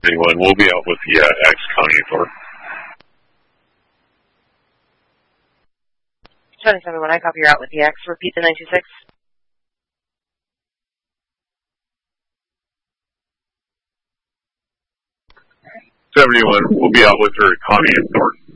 71, we'll be out with the X County Authority. 27-1, I copy, you're out with the X. Repeat the 926. 71, we'll be out with her County Authority.